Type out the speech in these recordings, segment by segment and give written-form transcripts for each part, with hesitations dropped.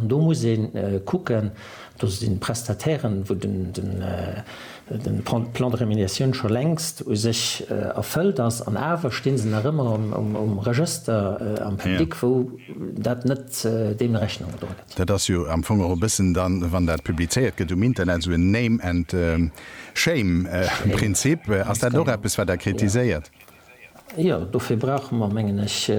do muss gucken, dass den Prestatären, wo den Plan de Remuneration schon längst sich erfüllt das an Awer stehen sie nach immer Register am Publikum, wo dat net dem Rechnung bedeutet. Das ja am Anfang ein bisschen dann, wann das publiziert geht im Internet, so ein Name and Shame Prinzip, als der doch etwas, was der kritisiert. Ja, dafür brauchen wir eigentlich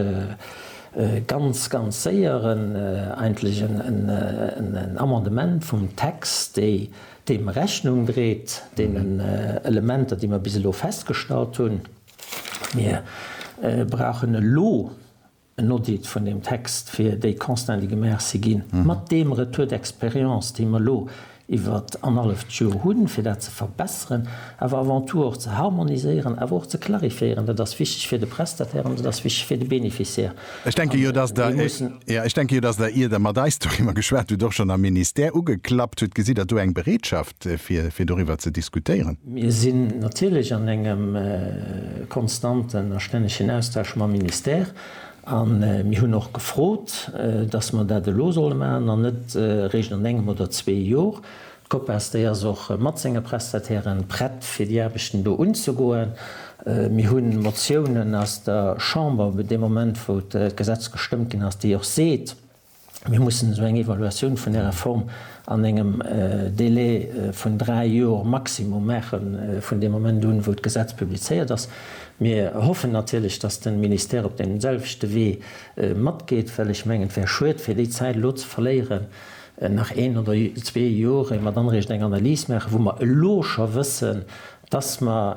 ganz sehr eigentlich ein Amendement vom Text, der dem Rechnung dreht, den Elemente, die wir bisher festgestellt haben. Wir brauchen ein Audit von dem Text für die konstantige Merci gehen. Mit dem Retour d'Experience, den wir iwwer anderhalb Joer hunn fir dat ze verbessern, awer Aventur ze harmonisieren, awer auch ze klarifiieren, dat das wichtig fir de Prestatären, das wichtig fir de Beneficiär. Ich denke jo, dass der ihr der Madeist doch immer geschwert, du doch schon am Minister ugeklappt huet gesi, dat du eng Beredschaft fir darüber zu diskutieren. Wir sind natürlich an engem konstanten erständlichen Austausch ma Minister. Mi hunn noch gefrot, dats man dat de losolle an net reg an engem oder 2 Joer. Kopp as der soch Matzinger Prestatären brett fir die Erbechten do unzugoen. Mi hunn Motionioen ass der Chamber be dem moment wo d Gesetz gestimmt gin ass Di och seet. Wir mussssen so eng Evaluation vun der Reform an engem Delai vun 3 Joer Maximum mechen vun dem moment doen, wo d Gesetz publizeiert ass. Wir hoffen natürlich, dass das Minister auf den selbsten Weg mat geht, weil ich mengen verschuld für die Zeit los verlieren nach 1 oder 2 Jahren, man dann recht eine Analyse machen, wo man loscher wissen, dass man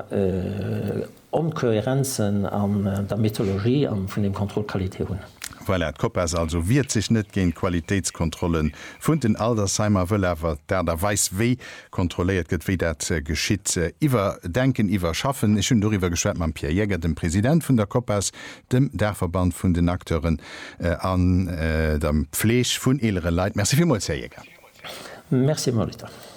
Unkohärenzen an der Methodologie an von dem Kontrollqualität haben. Voilà, Koppers also wird sich net gegen Qualitätskontrollen vun den Aldersheimer Wëlewer, der weis wie kontrolliert gët wie dat geschitt iwwer denken iwwer schaffen. Ich hun darüber geschwert man Pierre Jäger, dem Präsident vun der Koppers, dem Dachverband vun den Akteuren an dem Pflech vun elere Leiit. Merci vielmals, Herr Jäger. Merci, Molita.